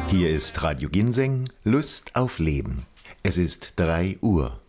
Hier ist Radio Ginseng, Lust auf Leben. Es ist 3 Uhr.